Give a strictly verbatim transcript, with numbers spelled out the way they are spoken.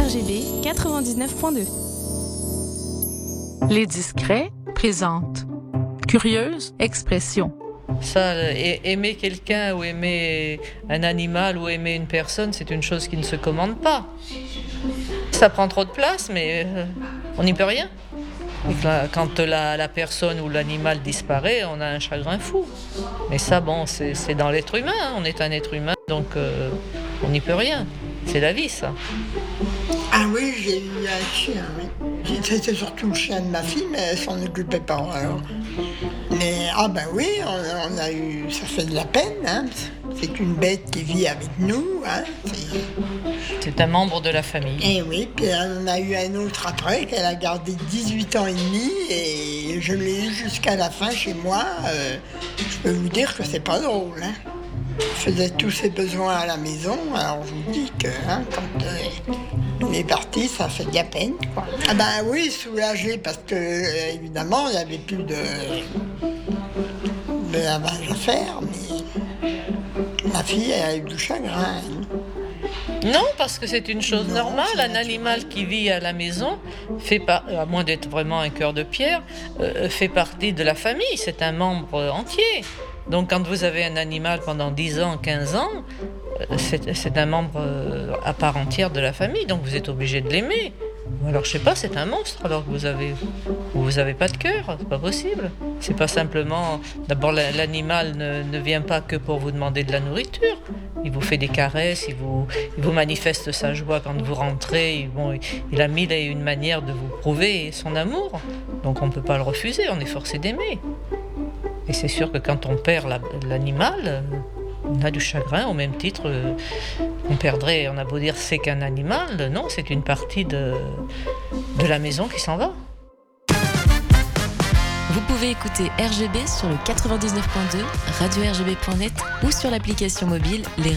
R G B quatre-vingt-dix-neuf point deux. Les Discrets présentent Curieuse expression. Ça, aimer quelqu'un ou aimer un animal ou aimer une personne, c'est une chose qui ne se commande pas. Ça prend trop de place, mais euh, on n'y peut rien. Et quand la, la personne ou l'animal disparaît, on a un chagrin fou. Mais ça, bon, c'est, c'est dans l'être humain, hein. On est un être humain, donc euh, on n'y peut rien. C'est la vie, ça. Ah oui, j'ai eu un chien, oui. C'était surtout le chien de ma fille, mais elle s'en occupait pas, alors. Mais, ah ben oui, on, on a eu... Ça fait de la peine, hein. C'est une bête qui vit avec nous, hein. C'est... C'est un membre de la famille. Et oui, puis on a eu un autre après, qu'elle a gardé dix-huit ans et demi, et je l'ai eu jusqu'à la fin chez moi. Euh, je peux vous dire que c'est pas drôle, hein. Elle faisait tous ses besoins à la maison, alors je vous dis que hein, quand euh, on est parti, ça fait de la peine, quoi. Ah ben oui, soulagé, parce que euh, évidemment, il n'y avait plus de, de lavage à faire, mais ma fille, elle a eu du chagrin. Non, parce que c'est une chose Non, normale. c'est Un naturel. animal qui vit à la maison, fait par... à moins d'être vraiment un cœur de pierre, euh, fait partie de la famille. C'est un membre entier. Donc quand vous avez un animal pendant dix ans, quinze ans, euh, c'est, c'est un membre euh, à part entière de la famille. Donc vous êtes obligé de l'aimer. Ou alors je sais pas, c'est un monstre alors que vous avez, vous avez pas de cœur. C'est pas possible. C'est pas simplement. D'abord l'animal ne, ne vient pas que pour vous demander de la nourriture. Il vous fait des caresses, il vous, il vous manifeste sa joie quand vous rentrez. Il, bon, il a mille et une manières de vous prouver son amour. Donc on ne peut pas le refuser, on est forcé d'aimer. Et c'est sûr que quand on perd la, l'animal, on a du chagrin au même titre euh, qu'on perdrait, on a beau dire c'est qu'un animal, non, c'est une partie de, de la maison qui s'en va. Vous pouvez écouter R G B sur le quatre-vingt-dix-neuf point deux, radio r g b point net ou sur l'application mobile Les